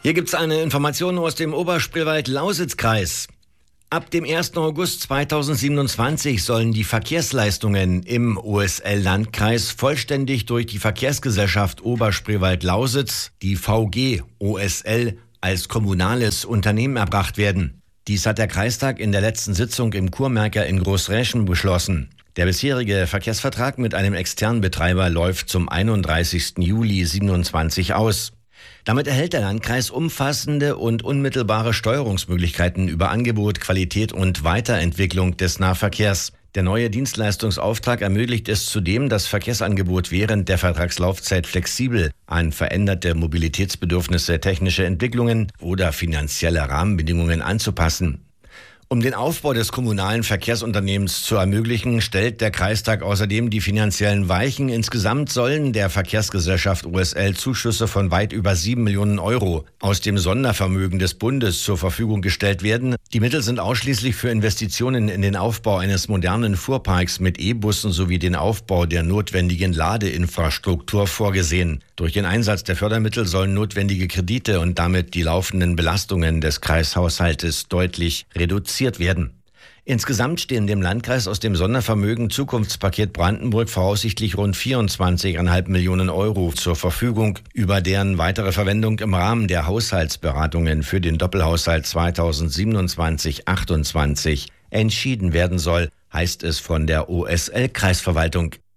Hier gibt's eine Information aus dem Oberspreewald-Lausitz-Kreis. Ab dem 1. August 2027 sollen die Verkehrsleistungen im OSL-Landkreis vollständig durch die Verkehrsgesellschaft Oberspreewald-Lausitz, die VG OSL, als kommunales Unternehmen erbracht werden. Dies hat der Kreistag in der letzten Sitzung im Kurmärker in Großräschen beschlossen. Der bisherige Verkehrsvertrag mit einem externen Betreiber läuft zum 31. Juli 2027 aus. Damit erhält der Landkreis umfassende und unmittelbare Steuerungsmöglichkeiten über Angebot, Qualität und Weiterentwicklung des Nahverkehrs. Der neue Dienstleistungsauftrag ermöglicht es zudem, das Verkehrsangebot während der Vertragslaufzeit flexibel an veränderte Mobilitätsbedürfnisse, technische Entwicklungen oder finanzielle Rahmenbedingungen anzupassen. Um den Aufbau des kommunalen Verkehrsunternehmens zu ermöglichen, stellt der Kreistag außerdem die finanziellen Weichen. Insgesamt sollen der Verkehrsgesellschaft OSL Zuschüsse von weit über 7 Millionen Euro aus dem Sondervermögen des Bundes zur Verfügung gestellt werden. Die Mittel sind ausschließlich für Investitionen in den Aufbau eines modernen Fuhrparks mit E-Bussen sowie den Aufbau der notwendigen Ladeinfrastruktur vorgesehen. Durch den Einsatz der Fördermittel sollen notwendige Kredite und damit die laufenden Belastungen des Kreishaushaltes deutlich reduziert werden. Insgesamt stehen dem Landkreis aus dem Sondervermögen Zukunftspaket Brandenburg voraussichtlich rund 24,5 Millionen Euro zur Verfügung, über deren weitere Verwendung im Rahmen der Haushaltsberatungen für den Doppelhaushalt 2027-28 entschieden werden soll, heißt es von der OSL-Kreisverwaltung.